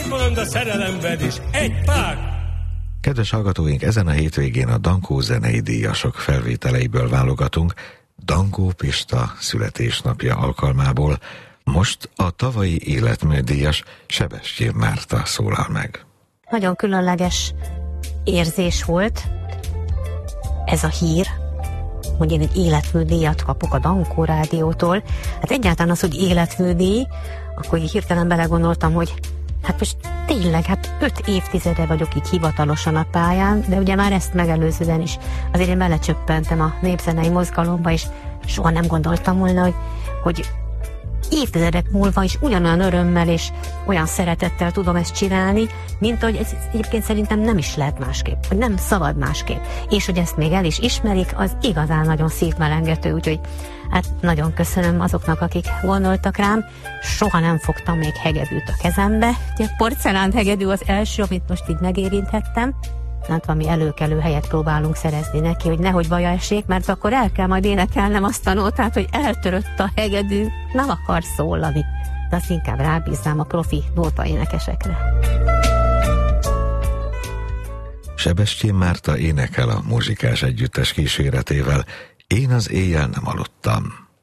bolond a szerelemben is. Egy pár! Kedves hallgatóink, ezen a hétvégén a Dankó zenei díjasok felvételeiből válogatunk Dankó Pista születésnapja alkalmából. Most a tavalyi életműdíjas Sebestyén Márta szólal meg. Nagyon különleges érzés volt ez a hír, hogy én egy életműdíjat kapok a Dankó Rádiótól. Hát egyáltalán az, hogy életműdíj, akkor így hirtelen belegondoltam, hogy hát most tényleg, 5 évtizede vagyok így hivatalosan a pályán, de ugye már ezt megelőzően is azért én belecsöppentem a népzenei mozgalomba, és soha nem gondoltam volna, hogy évtizedek múlva is ugyanolyan örömmel és olyan szeretettel tudom ezt csinálni, mint hogy ez egyébként szerintem nem is lehet másképp, hogy nem szabad másképp. És hogy ezt még el is ismerik, az igazán nagyon szívmelengető, úgyhogy hát nagyon köszönöm azoknak, akik gondoltak rám. Soha nem fogtam még hegedűt a kezembe. Ugye a porcelán hegedű az első, amit most így megérinthettem. Hát valami előkelő helyet próbálunk szerezni neki, hogy nehogy baja essék, mert akkor el kell majd énekelnem azt a nótát, hogy eltörött a hegedű, nem akar szólani. De azt inkább rábíznám a profi nótaénekesekre. Sebestyén Márta énekel a muzsikás együttes kíséretével. Én az éjjel nem aludtam.